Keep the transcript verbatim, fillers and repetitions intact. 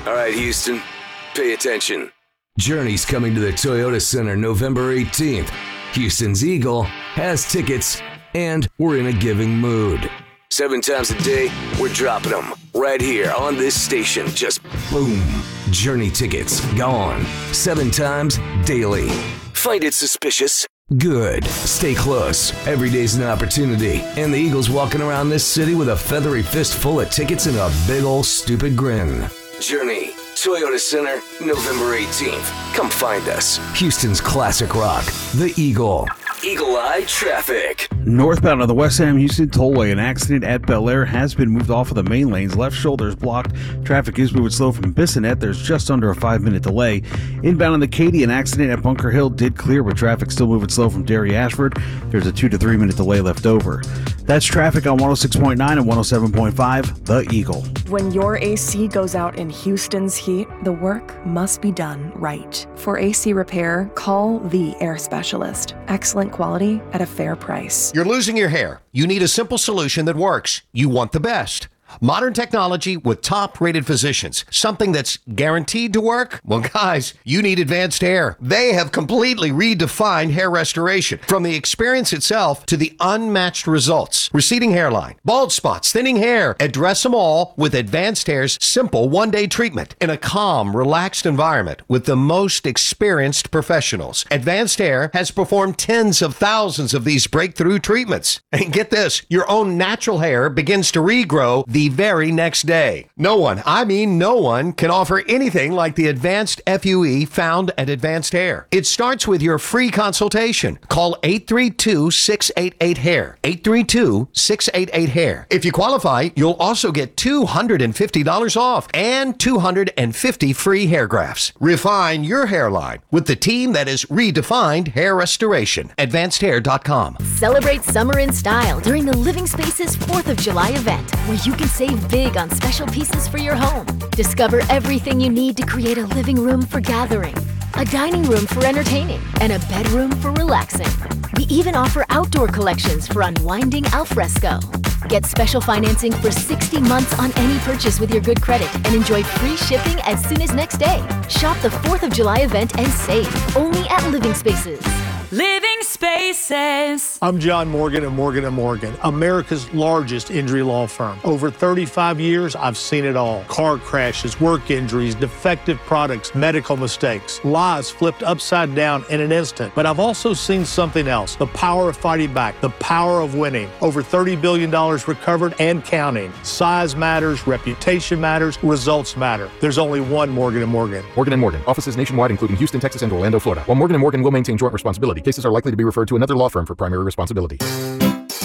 All right, Houston, pay attention. Journey's coming to the Toyota Center November eighteenth. Houston's Eagle has tickets, and we're in a giving mood. Seven times a day, we're dropping them right here on this station. Just boom. Journey tickets gone. Seven times daily. Find it suspicious? Good. Stay close. Every day's an opportunity. And the Eagle's walking around this city with a feathery fist full of tickets and a big ol' stupid grin. Journey, Toyota Center, November eighteenth. Come find us. Houston's classic rock, the Eagle. Eagle Eye Traffic. Northbound on the West Ham Houston Tollway, an accident at Bel Air has been moved off of the main lanes. Left shoulder is blocked. Traffic is moving slow from Bissonnet. There's just under a five-minute delay. Inbound on the Katy, an accident at Bunker Hill did clear, but traffic still moving slow from Derry Ashford. There's a two to three minute delay left over. That's traffic on one oh six point nine and one oh seven point five, The Eagle. When your A C goes out in Houston's heat, the work must be done right. For A C repair, call the Air Specialist. Excellent quality at a fair price. You're losing your hair. You need a simple solution that works. You want the best. Modern technology with top-rated physicians. Something that's guaranteed to work? Well, guys, you need Advanced Hair. They have completely redefined hair restoration. From the experience itself to the unmatched results. Receding hairline, bald spots, thinning hair. Address them all with Advanced Hair's simple one-day treatment in a calm, relaxed environment with the most experienced professionals. Advanced Hair has performed tens of thousands of these breakthrough treatments. And get this, your own natural hair begins to regrow the very next day. No one, I mean no one, can offer anything like the advanced F U E found at Advanced Hair. It starts with your free consultation. Call eight three two, six eight eight, hair. eight three two, six eight eight, hair. If you qualify, you'll also get two hundred fifty dollars off and two hundred fifty free hair grafts. Refine your hairline with the team that has redefined hair restoration. advanced hair dot com. Celebrate summer in style during the Living Spaces fourth of July event, where you can save big on special pieces for your home. Discover everything you need to create a living room for gathering, a dining room for entertaining, and a bedroom for relaxing. We even offer outdoor collections for unwinding al fresco. Get special financing for sixty months on any purchase with your good credit and enjoy free shipping as soon as next day. Shop the fourth of July event and save only at Living Spaces. Living Spaces. I'm John Morgan of Morgan and Morgan, America's largest injury law firm. Over thirty-five years, I've seen it all. Car crashes, work injuries, defective products, medical mistakes, lives flipped upside down in an instant. But I've also seen something else, the power of fighting back, the power of winning. Over thirty billion dollars recovered and counting. Size matters, reputation matters, results matter. There's only one Morgan and Morgan. Morgan and Morgan, offices nationwide including Houston, Texas, and Orlando, Florida. While Morgan and Morgan will maintain joint responsibility, cases are likely to be referred to another law firm for primary responsibility.